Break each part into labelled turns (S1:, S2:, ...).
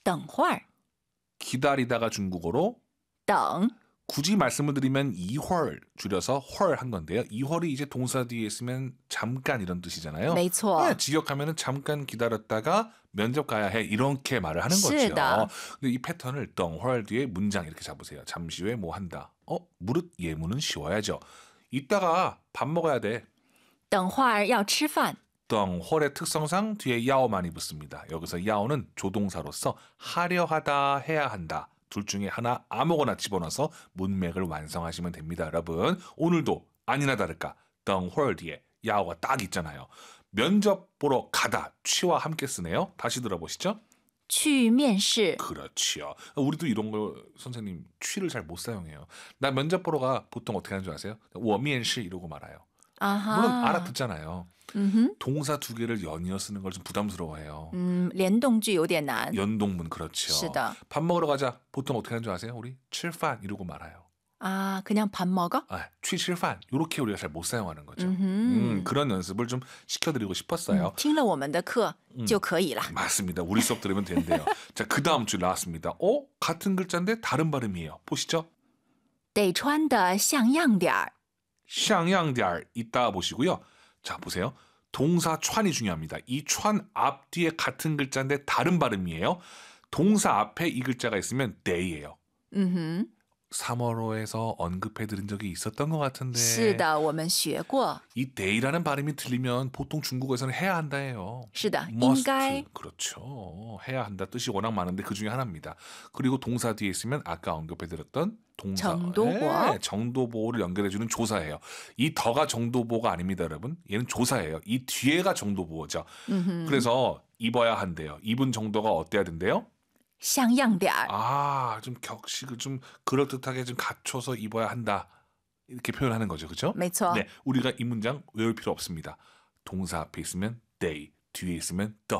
S1: 等会儿
S2: 기다리다가 중국어로
S1: 等
S2: 굳이 말씀을 드리면 2월 줄여서 헐 한 건데요. 2월이 이제 동사 뒤에 있으면 잠깐 이런 뜻이잖아요.
S1: 没错
S2: 네, 직역하면 잠깐 기다렸다가 면접 가야 해 이렇게 말을 하는 거죠.
S1: 是的
S2: 근데 이 패턴을 等会儿 뒤에 문장 이렇게 잡으세요. 잠시 후에 뭐 한다. 무릇 예문은 씌워야죠. 이따가 밥 먹어야 돼.
S1: 等会儿要吃饭
S2: 덩홀의 특성상 뒤에 야오 많이 붙습니다. 여기서 야오는 조동사로서 하려 하다, 해야 한다. 둘 중에 하나 아무거나 집어넣어서 문맥을 완성하시면 됩니다. 여러분 오늘도 아니나 다를까 덩홀 뒤에 야오가 딱 있잖아요. 면접 보러 가다 취와 함께 쓰네요. 다시 들어보시죠.
S1: 去面试
S2: 그렇지요. 우리도 이런 거 선생님 취를 잘 못 사용해요. 나 면접 보러 가 보통 어떻게 하는 줄 아세요? 我面试 이러고 말아요.
S1: 아하.
S2: 물론 알아듣잖아요.
S1: 음흠.
S2: 동사 두 개를 연이어 쓰는 걸 좀 부담스러워해요.
S1: 联动句有点难
S2: 연동문 그렇죠.
S1: 是的
S2: 밥 먹으러 가자. 보통 어떻게 하는 줄 아세요? 우리 吃饭 이러고 말아요.
S1: 아, 그냥 밥 먹어?
S2: 去吃饭 이렇게 우리가 잘 못 사용하는 거죠.
S1: 음흠.
S2: 그런 연습을 좀 시켜드리고 싶었어요.
S1: 听了我们的课就可以了
S2: 맞습니다. 우리 수업 들으면 된대요. 자, 그 다음 줄 나왔습니다. 같은 글자인데 다른 발음이에요. 보시죠.
S1: 得穿得像样点儿
S2: 샹양디알 이따 보시고요. 자, 보세요. 동사 촨이 중요합니다. 이 촨 앞 뒤에 같은 글자인데 다른 발음이에요. 동사 앞에 이 글자가 있으면 데이예요.
S1: 嗯哼
S2: 3월호에서 언급해드린 적이 있었던 것 같은데
S1: 是的我们学过
S2: 이 데이라는 발음이 들리면 보통 중국어에서는 해야 한다예요.
S1: 是的
S2: must
S1: 应该
S2: 그렇죠. 해야 한다 뜻이 워낙 많은데 그 중에 하나입니다. 그리고 동사 뒤에 있으면 아까 언급해드렸던 동사
S1: 정도보.
S2: 정도보를 연결해주는 조사예요. 이 더가 정도보가 아닙니다, 여러분. 얘는 조사예요. 이 뒤에가 정도보죠.
S1: 음흠.
S2: 그래서 입어야 한대요. 입은 정도가 어때야 된대요?
S1: 像样点儿
S2: 좀 격식을 좀 그럴듯하게 좀 갖춰서 입어야 한다. 이렇게 표현하는 거죠. 그렇죠?
S1: 没错
S2: 네, 우리가 이 문장 외울 필요 없습니다. 동사 앞에 있으면 they, 뒤에 있으면 the.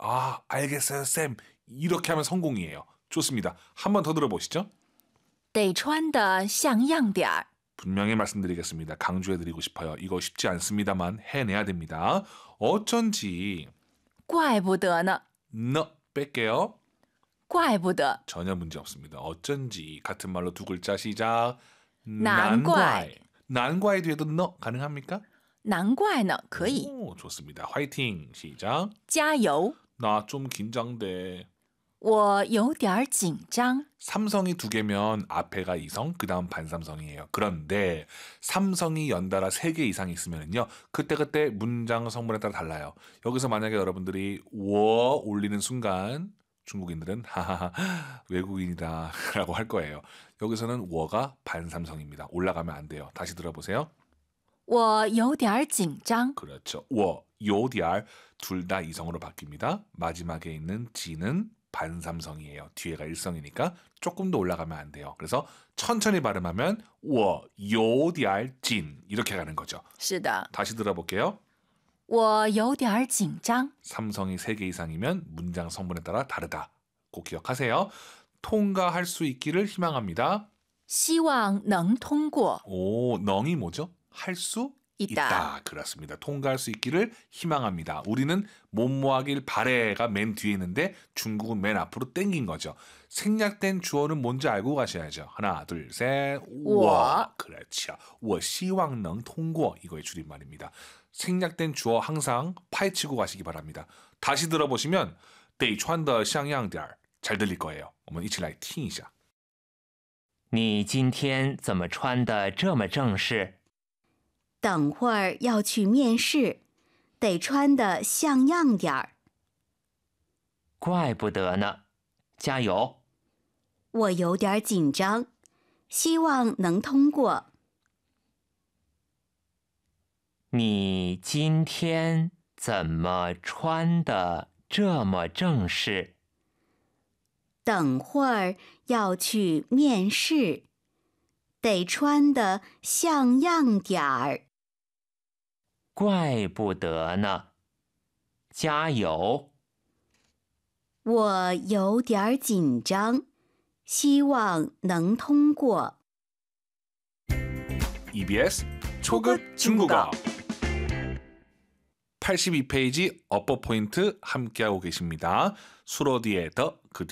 S2: 알겠어요, 쌤. 이렇게 하면 성공이에요. 좋습니다. 한 번 더 들어보시죠.
S1: 得穿得像样点儿
S2: 분명히 말씀드리겠습니다. 강조해드리고 싶어요. 이거 쉽지 않습니다만 해내야 됩니다. 어쩐지
S1: 怪不得呢
S2: 너 뺄게요.
S1: 怪不得
S2: 전혀 문제 없습니다. 어쩐지 같은 말로 두 글자 시작.
S1: 난과이.
S2: 난과의 뒤에도 너 가능합니까?
S1: 难怪呢可以
S2: 오, 좋습니다. 화이팅 시작.
S1: 加油
S2: 나 좀 긴장돼.
S1: 我有点儿紧张
S2: 삼성이 두 개면 앞에가 이성, 그 다음 반삼성이에요. 그런데 삼성이 연달아 3개 이상 있으면요. 그때그때 문장 성분에 따라 달라요. 여기서 만약에 여러분들이 워 올리는 순간 중국인들은 하하하 외국인이다 라고 할 거예요. 여기서는 워가 반삼성입니다. 올라가면 안 돼요. 다시 들어보세요.
S1: 我有点儿紧张
S2: 그렇죠. 워, 요디알 둘 다 이성으로 바뀝니다. 마지막에 있는 지는 반삼성이에요. 뒤에가 일성이니까 조금 더 올라가면 안 돼요. 그래서 천천히 발음하면 워, 요디알 진 이렇게 가는 거죠.
S1: 是的
S2: 다시 들어볼게요.
S1: 我有点儿紧张
S2: 삼성이 3개 이상이면 문장 성분에 따라 다르다. 꼭 기억하세요. 통과할 수 있기를 희망합니다.
S1: 希望能通过
S2: 넝이 뭐죠? 할 수 있다. 그렇습니다. 통과할 수 있기를 희망합니다. 우리는 못모하길 바래가 맨 뒤에 있는데 중국은 맨 앞으로 땡긴 거죠. 생략된 주어는 뭔지 알고 가셔야죠. 하나, 둘, 셋. 워. 그렇죠. 我希望能通过 이거의 줄임말입니다. 생략된 주어 항상 파헤치고 가시기 바랍니다. 다시 들어보시면 得穿得像样点儿 잘 들릴 거예요. 我们一起来听一下。
S3: 你今天怎么穿得这么正式？
S4: 等会儿要去面试，得穿得像样点儿。
S3: 怪不得呢，加油！
S4: 我有点紧张，希望能通过。
S3: 你今天怎么穿得这么正式？
S4: 等会儿要去面试，得穿得像样点儿。
S3: 怪不得呢，加油！
S4: 我有点紧张，希望能通过。
S2: EBS 초급 중국어 82페이지 어퍼 포인트 함께하고 계십니다. 수로디의 더